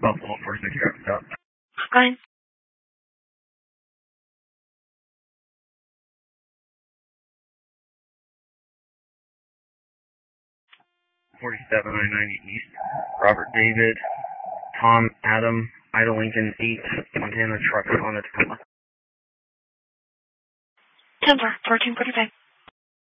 Buffalo 46 traffic stop. Fine. 47 I-90 East. Robert David, Tom Adam, Ida Lincoln 8, Montana truck on the Tacoma. 10-4, 1445.